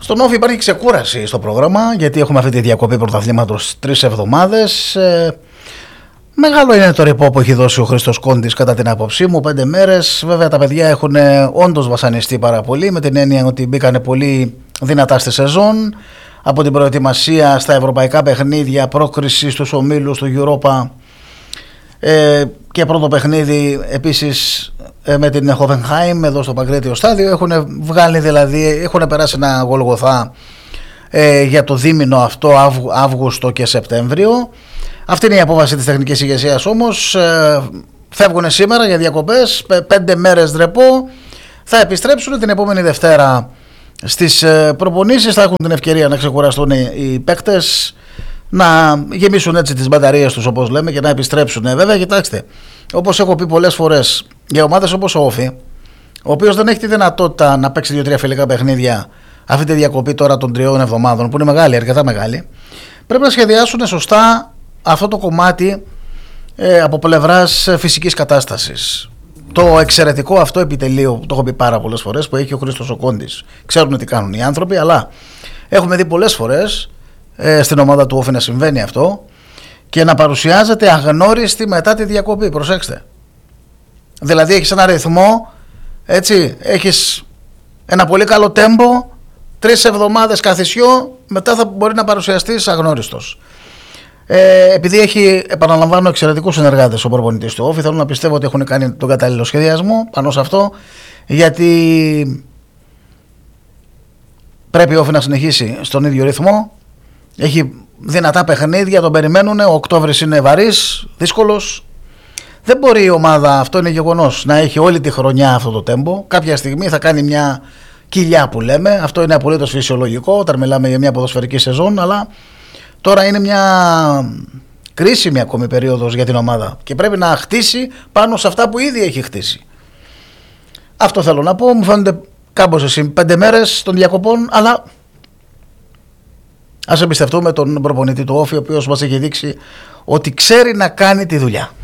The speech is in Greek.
Στον Όφη υπάρχει ξεκούραση στο πρόγραμμα, γιατί έχουμε αυτή τη διακοπή πρωταθλήματος 3 εβδομάδες. Μεγάλο είναι το ρεπό που έχει δώσει ο Χρήστος Κόντης κατά την άποψή μου, 5 μέρες. Βέβαια τα παιδιά έχουν όντως βασανιστεί πάρα πολύ, με την έννοια ότι μπήκανε πολύ δυνατά στη σεζόν. Από την προετοιμασία στα ευρωπαϊκά παιχνίδια, πρόκριση στους ομίλους του Europa και πρώτο παιχνίδι επίσης με την Hoffenheim εδώ στο Παγκρίτιο Στάδιο. Έχουν βγάλει δηλαδή, έχουν περάσει ένα γολγοθά για το δίμηνο αυτό, Αύγουστο και Σεπτέμβριο. Αυτή είναι η απόφαση της τεχνικής ηγεσίας όμως. Φεύγουν σήμερα για διακοπές, 5 μέρες ντρεπό. Θα επιστρέψουν την επόμενη Δευτέρα στις προπονήσεις. Θα έχουν την ευκαιρία να ξεκουραστούν οι παίκτες, να γεμίσουν έτσι τις μπαταρίες τους όπως λέμε και να επιστρέψουν. Βέβαια, κοιτάξτε, όπως έχω πει πολλές φορές, για ομάδες όπως ο Όφη, ο οποίος δεν έχει τη δυνατότητα να παίξει 2-3 φιλικά παιχνίδια αυτή τη διακοπή τώρα των 3 εβδομάδων, που είναι μεγάλη, αρκετά μεγάλη, πρέπει να σχεδιάσουν σωστά αυτό το κομμάτι από πλευράς φυσικής κατάστασης. Το εξαιρετικό αυτό επιτελείο, το έχω πει πάρα πολλές φορές, που έχει ο Χρήστος ο Κόντης. Ξέρουν τι κάνουν οι άνθρωποι, αλλά έχουμε δει πολλές φορές στην ομάδα του Όφη να συμβαίνει αυτό και να παρουσιάζεται αγνώριστη μετά τη διακοπή. Προσέξτε. Δηλαδή έχεις ένα ρυθμό, έτσι, έχεις ένα πολύ καλό τέμπο, 3 εβδομάδες καθησιό, μετά θα μπορεί να παρουσιαστείς αγνώριστος. Επειδή έχει, επαναλαμβάνω, εξαιρετικούς συνεργάτες ο προπονητής του Όφη, θέλω να πιστεύω ότι έχουν κάνει τον κατάλληλο σχεδιασμό πάνω σε αυτό, γιατί πρέπει ο Όφη να συνεχίσει στον ίδιο ρυθμό. Έχει δυνατά παιχνίδια, τον περιμένουν. Ο Οκτώβρης είναι βαρύς, δύσκολος. Δεν μπορεί η ομάδα, αυτό είναι γεγονός, να έχει όλη τη χρονιά αυτό το τέμπο. Κάποια στιγμή θα κάνει μια κοιλιά που λέμε. Αυτό είναι απολύτως φυσιολογικό όταν μιλάμε για μια ποδοσφαιρική σεζόν, αλλά τώρα είναι μια κρίσιμη ακόμη περίοδος για την ομάδα και πρέπει να χτίσει πάνω σε αυτά που ήδη έχει χτίσει. Αυτό θέλω να πω. Μου φαίνονται κάμποσες 5 μέρες των διακοπών, αλλά ας εμπιστευτούμε τον προπονητή του Όφη, ο οποίος μας έχει δείξει ότι ξέρει να κάνει τη δουλειά.